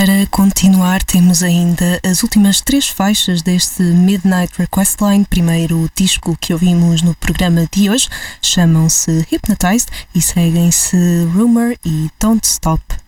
Para continuar, temos ainda as últimas 3 faixas deste Midnight Request Line. Primeiro disco que ouvimos no programa de hoje chamam-se Hypnotized e seguem-se Rumor e Don't Stop.